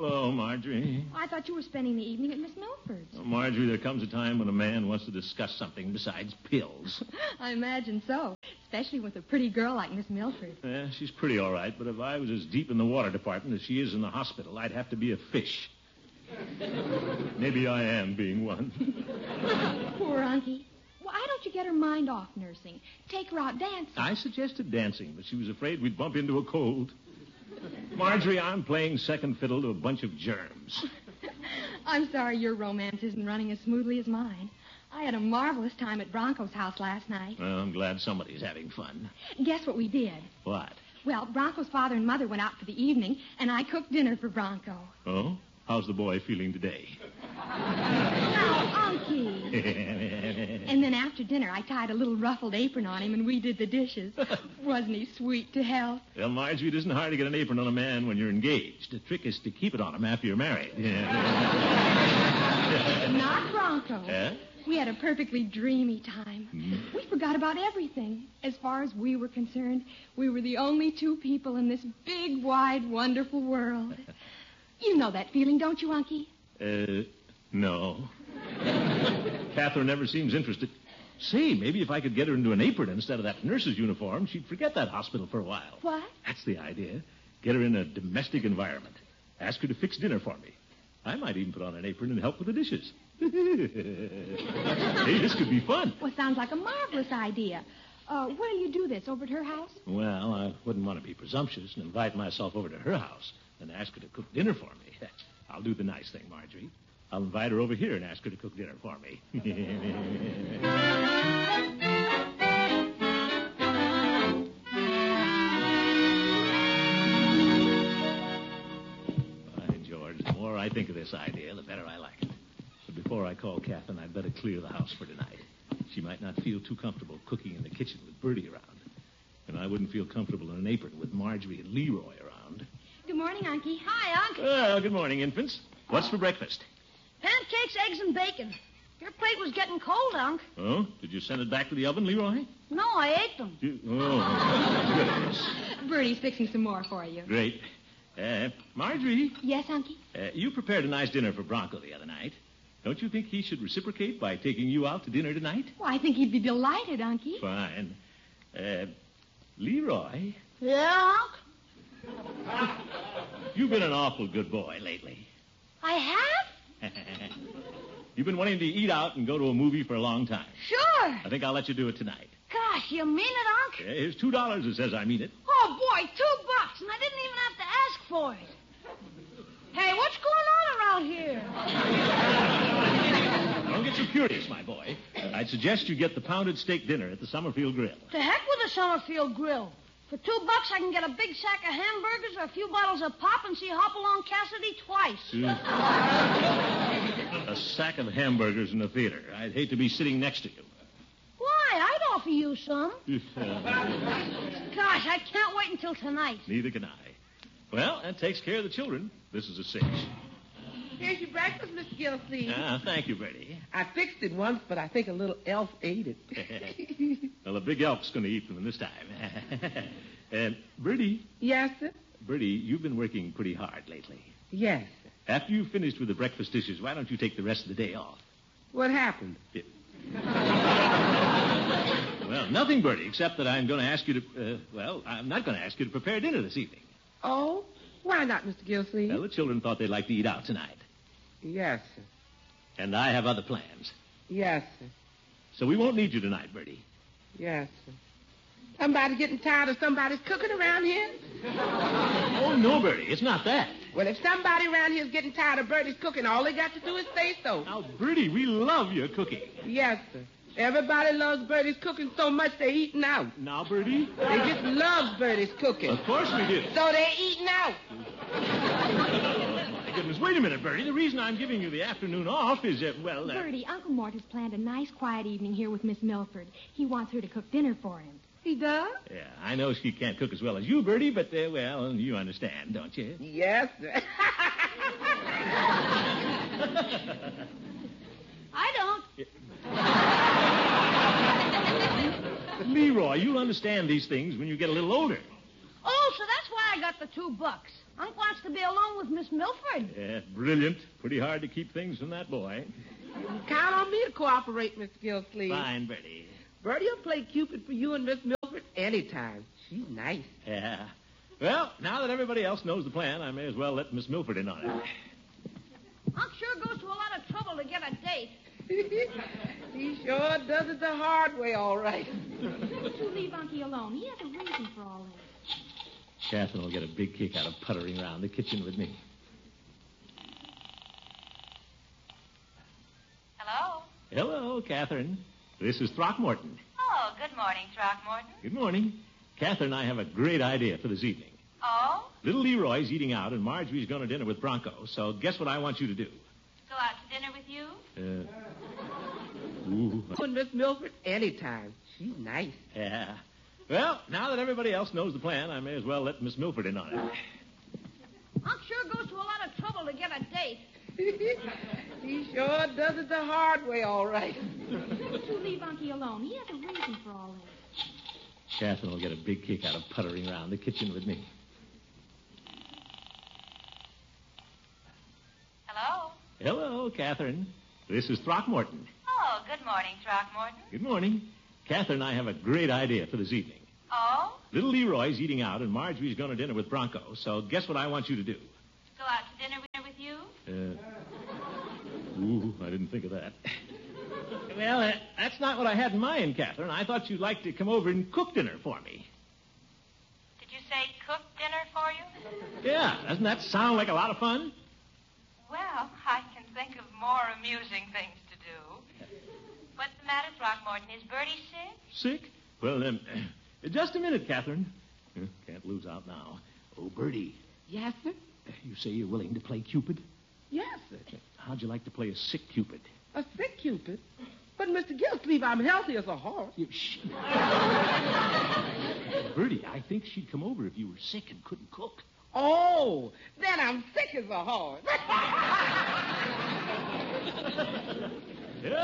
Hello, Marjorie. I thought you were spending the evening at Miss Milford's. Oh, Marjorie, there comes a time when a man wants to discuss something besides pills. I imagine so, especially with a pretty girl like Miss Milford. Yeah, she's pretty all right, but if I was as deep in the water department as she is in the hospital, I'd have to be a fish. Maybe I am being one. Poor Unky. Why don't you get her mind off nursing? Take her out dancing. I suggested dancing, but she was afraid we'd bump into a cold. Marjorie, I'm playing second fiddle to a bunch of germs. I'm sorry your romance isn't running as smoothly as mine. I had a marvelous time at Bronco's house last night. Well, I'm glad somebody's having fun. Guess what we did? What? Well, Bronco's father and mother went out for the evening, and I cooked dinner for Bronco. Oh? How's the boy feeling today? Now, Unky. And then after dinner, I tied a little ruffled apron on him, and we did the dishes. Wasn't he sweet to hell? Well, Marjorie, it isn't hard to get an apron on a man when you're engaged. The trick is to keep it on him after you're married. Not Bronco. Yeah? We had a perfectly dreamy time. We forgot about everything. As far as we were concerned, we were the only two people in this big, wide, wonderful world. You know that feeling, don't you, Unky? No. Catherine never seems interested. Say, maybe if I could get her into an apron instead of that nurse's uniform, she'd forget that hospital for a while. What? That's the idea. Get her in a domestic environment. Ask her to fix dinner for me. I might even put on an apron and help with the dishes. Hey, this could be fun. Well, sounds like a marvelous idea. Where'll you do this, over at her house? Well, I wouldn't want to be presumptuous and invite myself over to her house and ask her to cook dinner for me. I'll do the nice thing, Marjorie. I'll invite her over here and ask her to cook dinner for me. By George, the more I think of this idea, the better I like it. But before I call Catherine, I'd better clear the house for tonight. She might not feel too comfortable cooking in the kitchen with Bertie around. And I wouldn't feel comfortable in an apron with Marjorie and Leroy around. Good morning, Unky. Hi, Unc. Well, good morning, infants. What's for breakfast? Pancakes, eggs, and bacon. Your plate was getting cold, Unc. Oh? Did you send it back to the oven, Leroy? No, I ate them. Goodness. Bertie's fixing some more for you. Great. Marjorie, Yes, Unky? you prepared a nice dinner for Bronco the other night. Don't you think he should reciprocate by taking you out to dinner tonight? Well, I think he'd be delighted, Unky. Fine. Leroy, Yeah, Unc? you've been an awful good boy lately. I have? You've been wanting to eat out and go to a movie for a long time. Sure. I think I'll let you do it tonight. Gosh, you mean it, Unc? Here's $2 that says I mean it. Oh, boy, $2, and I didn't even have to ask for it. Hey, what's going on around here? Don't get so curious, my boy. I'd suggest you get the pounded steak dinner at the Summerfield Grill. To heck with the Summerfield Grill. For $2, I can get a big sack of hamburgers or a few bottles of pop and see Hopalong Cassidy twice. A sack of hamburgers in the theater. I'd hate to be sitting next to you. Why? I'd offer you some. Gosh, I can't wait until tonight. Neither can I. Well, that takes care of the children. This is a cinch. Here's your breakfast, Mr. Gilsey. Thank you, Bertie. I fixed it once, but I think a little elf ate it. Well, the big elf's going to eat them this time. Bertie. Yes, sir? Bertie, you've been working pretty hard lately. Yes, sir. After you've finished with the breakfast dishes, why don't you take the rest of the day off? What happened? Well, nothing, Bertie, except that I'm going to ask you to, I'm not going to ask you to prepare dinner this evening. Oh? Why not, Mr. Gilsey? Well, the children thought they'd like to eat out tonight. Yes, sir. And I have other plans. Yes, sir. So we won't need you tonight, Bertie. Yes, sir. Somebody getting tired of somebody's cooking around here? Oh, no, Bertie, it's not that. Well, if somebody around here is getting tired of Bertie's cooking, all they got to do is say so. Now, Bertie, we love your cooking. Yes, sir. Everybody loves Bertie's cooking so much they're eating out. Now, Bertie? They just love Bertie's cooking. Of course we do. So they're eating out. My goodness, wait a minute, Bertie. The reason I'm giving you the afternoon off is that, Bertie, Uncle Mort has planned a nice, quiet evening here with Miss Milford. He wants her to cook dinner for him. He does? Yeah, I know she can't cook as well as you, Bertie, but, you understand, don't you? Yes, sir. I don't. Leroy, you'll understand these things when you get a little older. Oh, so that's why I got got the $2. Unc wants to be alone with Miss Milford. Yeah, brilliant. Pretty hard to keep things from that boy. Count on me to cooperate, Mr. Gilsleeve. Fine, Bertie. Bertie will play Cupid for you and Miss Milford anytime. She's nice. Yeah. Well, now that everybody else knows the plan, I may as well let Miss Milford in on it. Unc sure goes to a lot of trouble to get a date. He sure does it the hard way, all right. Don't you leave Unky alone. He has a reason for all this. Catherine will get a big kick out of puttering around the kitchen with me. Hello? Hello, Catherine. This is Throckmorton. Oh, good morning, Throckmorton. Good morning. Catherine and I have a great idea for this evening. Oh? Little Leroy's eating out, and Marjorie's going to dinner with Bronco. So guess what I want you to do? Go out to dinner with you? You and Miss Milford anytime. She's nice. Yeah. Well, now that everybody else knows the plan, I may as well let Miss Milford in on it. Unc sure goes to a lot of trouble to get a date. He sure does it the hard way, all right. Don't you leave Unky alone. He has a reason for all this. Catherine will get a big kick out of puttering around the kitchen with me. Hello? Hello, Catherine. This is Throckmorton. Oh, good morning, Throckmorton. Good morning. Catherine and I have a great idea for this evening. Oh? Little Leroy's eating out, and Marjorie's going to dinner with Bronco. So guess what I want you to do? Go out to dinner with you? I didn't think of that. Well, that's not what I had in mind, Catherine. I thought you'd like to come over and cook dinner for me. Did you say cook dinner for you? Yeah, doesn't that sound like a lot of fun? Well, I can think of more amusing things to do. What's the matter, Throckmorton? Is Bertie sick? Sick? Well, just a minute, Catherine. Can't lose out now. Oh, Bertie, Yes, sir? you say you're willing to play Cupid? Yes, sir. How'd you like to play a sick Cupid? A sick Cupid? But, Mr. Gilsleeve, I'm healthy as a horse. Shh. Bertie, I think she'd come over if you were sick and couldn't cook. Oh, then I'm sick as a horse.